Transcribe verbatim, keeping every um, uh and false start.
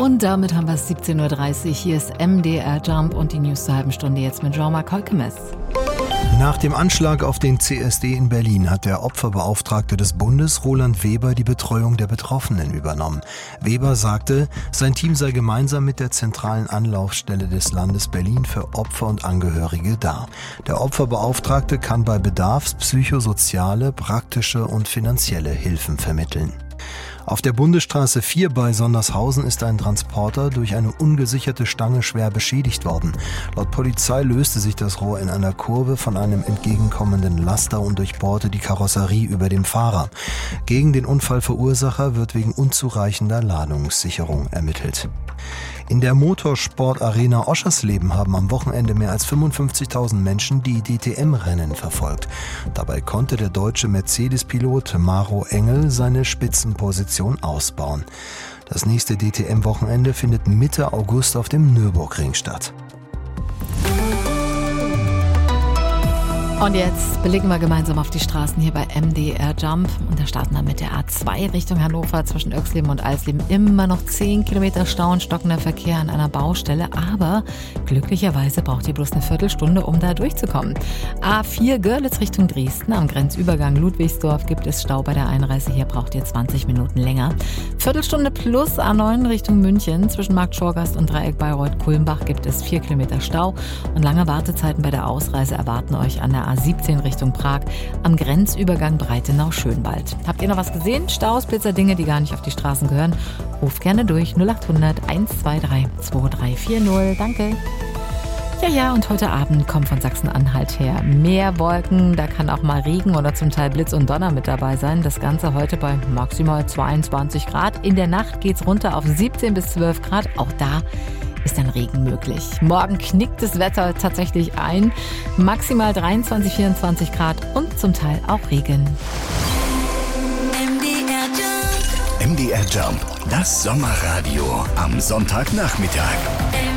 Und damit haben wir es siebzehn Uhr dreißig. Hier ist M D R Jump und die News zur halben Stunde jetzt mit Jean-Marc Holkemes. Nach dem Anschlag auf den C S D in Berlin hat der Opferbeauftragte des Bundes, Roland Weber, die Betreuung der Betroffenen übernommen. Weber sagte, sein Team sei gemeinsam mit der zentralen Anlaufstelle des Landes Berlin für Opfer und Angehörige da. Der Opferbeauftragte kann bei Bedarf psychosoziale, praktische und finanzielle Hilfen vermitteln. Auf der Bundesstraße vier bei Sondershausen ist ein Transporter durch eine ungesicherte Stange schwer beschädigt worden. Laut Polizei löste sich das Rohr in einer Kurve von einem entgegenkommenden Laster und durchbohrte die Karosserie über dem Fahrer. Gegen den Unfallverursacher wird wegen unzureichender Ladungssicherung ermittelt. In der Motorsportarena Oschersleben haben am Wochenende mehr als fünfundfünfzigtausend Menschen die D T M-Rennen verfolgt. Dabei konnte der deutsche Mercedes-Pilot Maro Engel seine Spitzenposition ausbauen. Das nächste D T M-Wochenende findet Mitte August auf dem Nürburgring statt. Und jetzt blicken wir gemeinsam auf die Straßen hier bei M D R Jump. Und da starten wir mit der A zwei Richtung Hannover zwischen Oechsleben und Eisleben. Immer noch zehn Kilometer Stau und stockender Verkehr an einer Baustelle. Aber glücklicherweise braucht ihr bloß eine Viertelstunde, um da durchzukommen. A vier Görlitz Richtung Dresden. Am Grenzübergang Ludwigsdorf gibt es Stau bei der Einreise. Hier braucht ihr zwanzig Minuten länger. Viertelstunde plus A neun Richtung München. Zwischen Markt Schorgast und Dreieck Bayreuth-Kulmbach gibt es vier Kilometer Stau. Und lange Wartezeiten bei der Ausreise erwarten euch an der A siebzehn Richtung Prag am Grenzübergang Breitenau-Schönwald. Habt ihr noch was gesehen? Staus, Blitzer, Dinge, die gar nicht auf die Straßen gehören? Ruft gerne durch null acht hundert eins zwei drei zwei drei vier null. Danke. Ja, ja, und heute Abend kommt von Sachsen-Anhalt her mehr Wolken. Da kann auch mal Regen oder zum Teil Blitz und Donner mit dabei sein. Das Ganze heute bei maximal zweiundzwanzig Grad. In der Nacht geht's runter auf siebzehn bis zwölf Grad. Auch da ist dann Regen möglich. Morgen knickt das Wetter tatsächlich ein. Maximal dreiundzwanzig, vierundzwanzig Grad und zum Teil auch Regen. M D R Jump. M D R Jump, das Sommerradio am Sonntagnachmittag.